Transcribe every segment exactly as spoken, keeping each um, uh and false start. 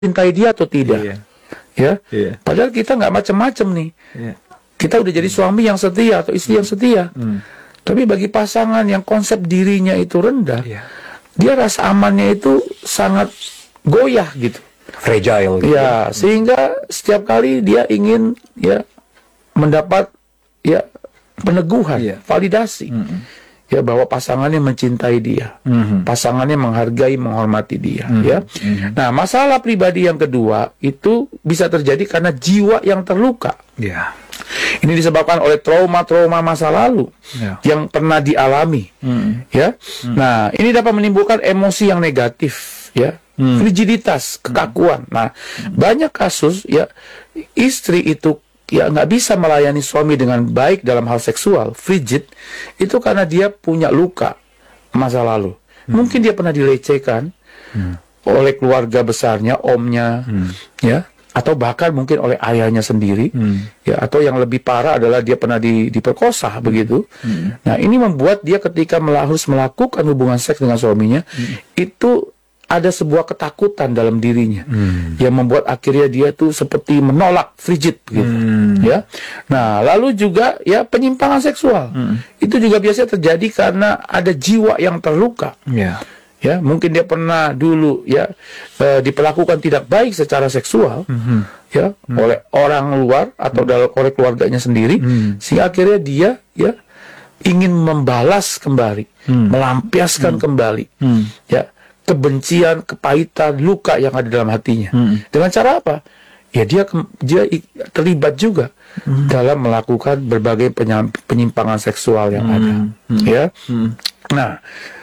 cintai dia atau tidak. Iya. Ya, Iya. padahal kita nggak macam-macam nih. Iya. Kita udah jadi suami yang setia atau istri yang setia. Hmm. Tapi bagi pasangan yang konsep dirinya itu rendah, Iya. dia rasa amannya itu sangat goyah gitu. Fragile gitu. Ya, sehingga setiap kali dia ingin ya mendapat ya peneguhan, Iya. validasi. Mm-mm. Ya, bahwa pasangannya mencintai dia, Mhm. pasangannya menghargai, menghormati dia. Mhm. Ya, Mhm. nah masalah pribadi yang kedua itu bisa terjadi karena jiwa yang terluka. Iya. Ini disebabkan oleh trauma-trauma masa lalu Ya. yang pernah dialami. Mhm. Ya, nah ini dapat menimbulkan emosi yang negatif. Ya, Hmm. rigiditas, kekakuan. Nah, banyak kasus ya istri itu ya nggak bisa melayani suami dengan baik dalam hal seksual, frigid, itu karena dia punya luka masa lalu. Hmm. Mungkin dia pernah dilecehkan hmm. oleh keluarga besarnya, omnya, hmm. ya, atau bahkan mungkin oleh ayahnya sendiri, hmm. ya, atau yang lebih parah adalah dia pernah di, diperkosa hmm. begitu. Hmm. Nah, ini membuat dia ketika harus melakukan hubungan seks dengan suaminya, hmm. itu ada sebuah ketakutan dalam dirinya hmm. yang membuat akhirnya dia tuh seperti menolak, frigid gitu. Hmm. Ya. Nah, lalu juga ya penyimpangan seksual. Hmm. Itu juga biasanya terjadi karena ada jiwa yang terluka. Yeah. Ya, mungkin dia pernah dulu ya e, diperlakukan tidak baik secara seksual hmm. ya hmm. oleh orang luar atau hmm. oleh keluarganya sendiri hmm. sehingga akhirnya dia ya ingin membalas kembali, hmm. melampiaskan hmm. kembali. Hmm. Ya. Kebencian, kepahitan, luka yang ada dalam hatinya. Hmm. Dengan cara apa? Ya dia dia terlibat juga hmm. dalam melakukan berbagai penyimpangan seksual yang hmm. ada. Hmm. Ya. Hmm. Nah,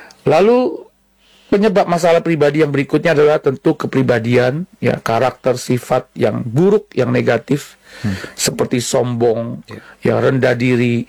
lalu penyebab masalah pribadi yang berikutnya adalah tentu kepribadian, ya, karakter sifat yang buruk, yang negatif, hmm. seperti sombong, yeah. ya, rendah diri,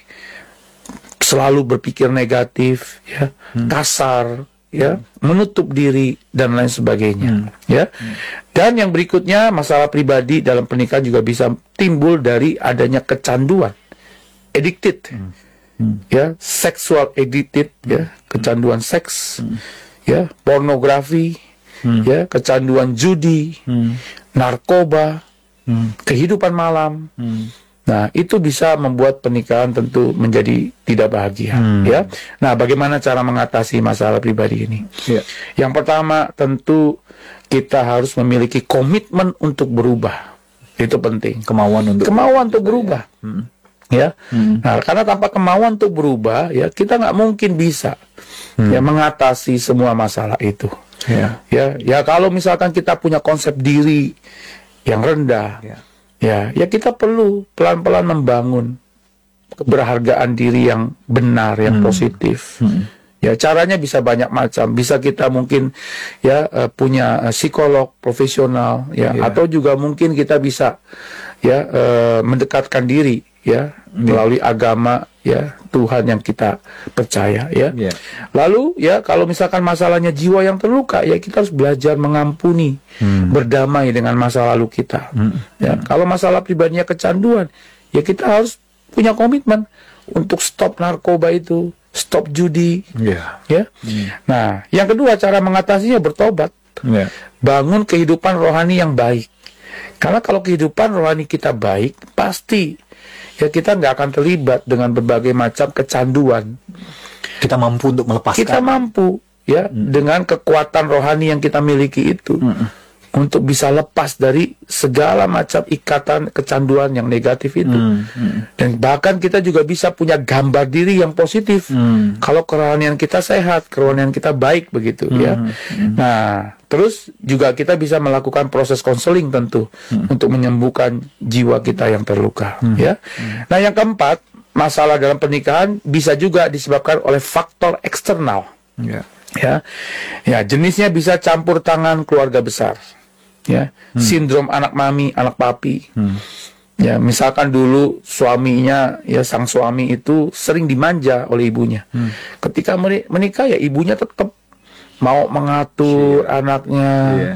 selalu berpikir negatif, ya, hmm. kasar, ya, menutup diri dan lain sebagainya, hmm. ya. Hmm. Dan yang berikutnya masalah pribadi dalam pernikahan juga bisa timbul dari adanya kecanduan, addicted, hmm. Hmm. ya, sexual addicted, hmm. ya, kecanduan seks, hmm. ya, pornografi, hmm. ya, kecanduan judi, hmm. narkoba, hmm. kehidupan malam. Hmm. Nah, itu bisa membuat pernikahan tentu menjadi tidak bahagia, hmm. ya. Nah, bagaimana cara mengatasi masalah pribadi ini? Yeah. Yang pertama, tentu kita harus memiliki komitmen untuk berubah. Itu penting. Kemauan untuk kemauan untuk berubah, ya. Hmm. ya. Hmm. Nah, karena tanpa kemauan untuk berubah, ya kita nggak mungkin bisa hmm. ya mengatasi semua masalah itu. Yeah. Ya, ya kalau misalkan kita punya konsep diri yang rendah. Yeah. Ya, ya kita perlu pelan-pelan membangun keberhargaan diri yang benar, yang hmm. positif. Hmm. Ya, caranya bisa banyak macam. Bisa kita mungkin ya uh, punya uh, psikolog profesional, ya, yeah. atau juga mungkin kita bisa ya uh, mendekatkan diri, ya, yeah. melalui agama, ya, Tuhan yang kita percaya, ya. Yeah. Lalu ya kalau misalkan masalahnya jiwa yang terluka, ya kita harus belajar mengampuni, hmm. berdamai dengan masa lalu kita. Hmm. Ya, hmm. kalau masalah pribadinya kecanduan, ya kita harus punya komitmen untuk stop narkoba itu, stop judi, yeah. ya. Hmm. Nah, yang kedua cara mengatasinya bertobat, yeah. bangun kehidupan rohani yang baik. Karena kalau kehidupan rohani kita baik, pasti ya kita nggak akan terlibat dengan berbagai macam kecanduan. Kita mampu untuk melepaskan. Kita mampu ya hmm. dengan kekuatan rohani yang kita miliki itu hmm. untuk bisa lepas dari segala macam ikatan kecanduan yang negatif itu. Hmm. Hmm. Dan bahkan kita juga bisa punya gambar diri yang positif. Hmm. Kalau kerohanian kita sehat, kerohanian kita baik begitu, hmm. ya. Hmm. Nah, terus juga kita bisa melakukan proses konseling tentu hmm. untuk menyembuhkan jiwa kita yang terluka, hmm. ya. Hmm. Nah, yang keempat, masalah dalam pernikahan bisa juga disebabkan oleh faktor eksternal. Yeah. Ya. Ya, jenisnya bisa campur tangan keluarga besar. Ya, hmm. sindrom anak mami, anak papi. Hmm. Ya, misalkan dulu suaminya, ya sang suami itu sering dimanja oleh ibunya. Hmm. Ketika menikah ya ibunya tetap mau mengatur yeah. anaknya, yeah.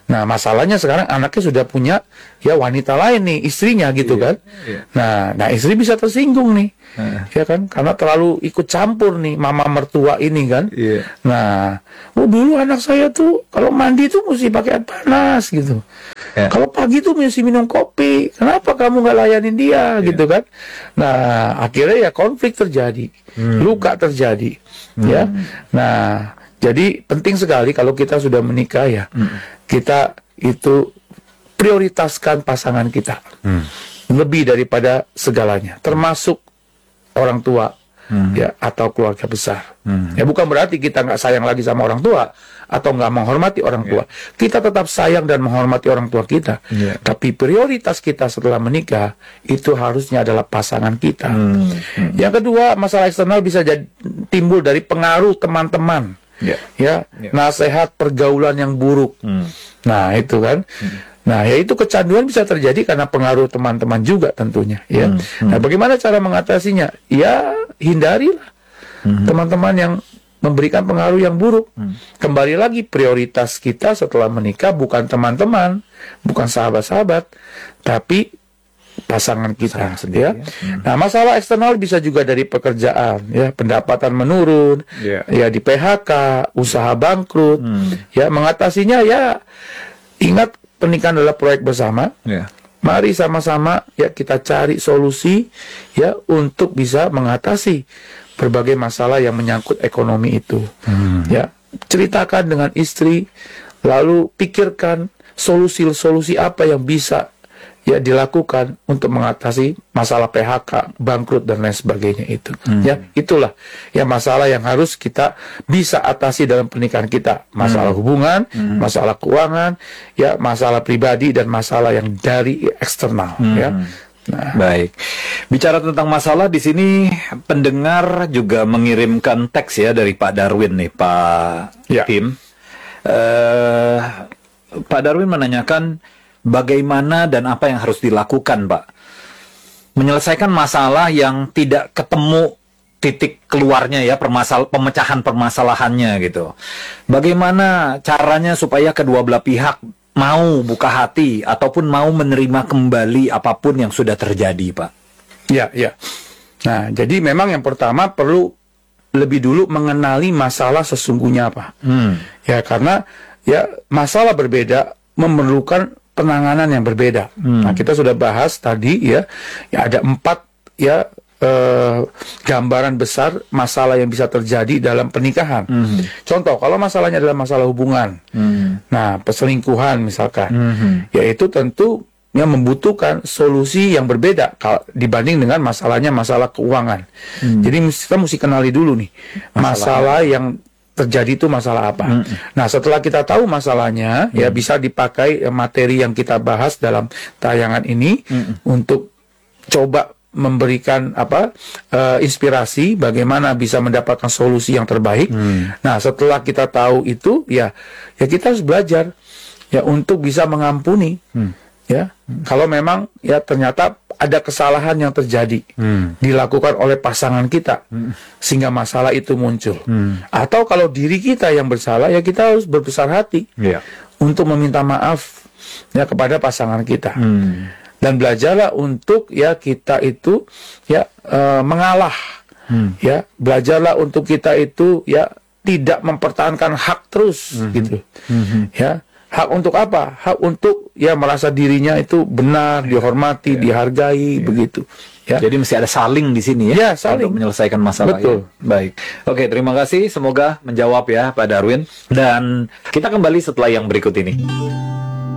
Nah, masalahnya sekarang anaknya sudah punya ya wanita lain nih, istrinya gitu Iya, kan. iya. Nah, nah istri bisa tersinggung nih. Heeh. Ya kan? Karena terlalu ikut campur nih mama mertua ini kan. Iya. Nah, oh dulu anak saya tuh kalau mandi tuh mesti pakai air panas gitu. Ya. Kalau pagi tuh mesti minum kopi. Kenapa kamu nggak layanin dia gitu kan? Nah, akhirnya ya konflik terjadi, luka terjadi, ya. Nah, jadi penting sekali kalau kita sudah menikah ya, kita itu prioritaskan pasangan kita lebih daripada segalanya, termasuk orang tua ya atau keluarga besar. Ya bukan berarti kita nggak sayang lagi sama orang tua atau nggak menghormati orang tua. Kita tetap sayang dan menghormati orang tua kita. Yeah. Tapi prioritas kita setelah menikah itu harusnya adalah pasangan kita. Hmm. Yang kedua, masalah eksternal bisa jadi timbul dari pengaruh teman-teman. Yeah. Ya, Yeah. nasihat pergaulan yang buruk. Hmm. Nah, itu kan. Hmm. Nah, ya itu kecanduan bisa terjadi karena pengaruh teman-teman juga tentunya, ya. Hmm. Hmm. Nah, bagaimana cara mengatasinya? Ya, hindarilah Hmm. teman-teman yang memberikan pengaruh yang buruk. Hmm. Kembali lagi, prioritas kita setelah menikah bukan teman-teman, bukan sahabat-sahabat, tapi pasangan kita, Pasangan sendiri, ya. ya. Hmm. Nah, masalah eksternal bisa juga dari pekerjaan, ya, pendapatan menurun, Ya. ya di P H K, usaha bangkrut, Hmm. ya, mengatasinya ya ingat pernikahan adalah proyek bersama. Ya. Mari sama-sama ya kita cari solusi ya untuk bisa mengatasi berbagai masalah yang menyangkut ekonomi itu. Hmm. Ya, ceritakan dengan istri, lalu pikirkan solusi-solusi apa yang bisa ya dilakukan untuk mengatasi masalah P H K, bangkrut dan lain sebagainya itu. Hmm. Ya, itulah ya masalah yang harus kita bisa atasi dalam pernikahan kita. Masalah Hmm. hubungan, Hmm. masalah keuangan, ya masalah pribadi dan masalah yang dari eksternal. Hmm. Ya. Nah, Baik. Bicara tentang masalah di sini, pendengar juga mengirimkan teks ya dari Pak Darwin nih, Pak Ya. Tim. Eh, Pak Darwin menanyakan bagaimana dan apa yang harus dilakukan, Pak, menyelesaikan masalah yang tidak ketemu titik keluarnya ya, permasal pemecahan permasalahannya gitu. Bagaimana caranya supaya kedua belah pihak mau buka hati ataupun mau menerima kembali apapun yang sudah terjadi, Pak? ya, ya. Nah, jadi memang yang pertama perlu lebih dulu mengenali masalah sesungguhnya apa. Hmm. Ya, karena ya masalah berbeda memerlukan penanganan yang berbeda. Hmm. Nah, kita sudah bahas tadi ya, ya ada empat ya eh, gambaran besar masalah yang bisa terjadi dalam pernikahan. Hmm. Contoh, kalau masalahnya adalah masalah hubungan, Hmm. nah perselingkuhan misalkan, Hmm. yaitu tentu yang membutuhkan solusi yang berbeda kalau dibanding dengan masalahnya masalah keuangan. Hmm. Jadi mus- kita mesti kenali dulu nih masalah yang terjadi itu masalah apa. Hmm. Nah, setelah kita tahu masalahnya, ya bisa dipakai eh, materi yang kita bahas dalam tayangan ini Hmm. untuk coba memberikan apa eh, inspirasi bagaimana bisa mendapatkan solusi yang terbaik. Hmm. Nah, setelah kita tahu itu, ya ya kita harus belajar ya untuk bisa mengampuni. Hmm. Ya, kalau memang ya ternyata ada kesalahan yang terjadi Hmm. dilakukan oleh pasangan kita sehingga masalah itu muncul. Hmm. Atau kalau diri kita yang bersalah, ya kita harus berbesar hati Ya. untuk meminta maaf ya kepada pasangan kita. Hmm. Dan belajarlah untuk ya kita itu ya eh, mengalah. Hmm. Ya, belajarlah untuk kita itu ya tidak mempertahankan hak terus gitu. Hmm. Ya. Hak untuk apa? Hak untuk ya merasa dirinya itu benar, dihormati, dihargai, begitu. Ya. Jadi mesti ada saling di sini ya, Ya, saling. untuk menyelesaikan masalah. Betul. Ya. Baik. Oke, terima kasih. Semoga menjawab ya Pak Darwin. Dan kita kembali setelah yang berikut ini.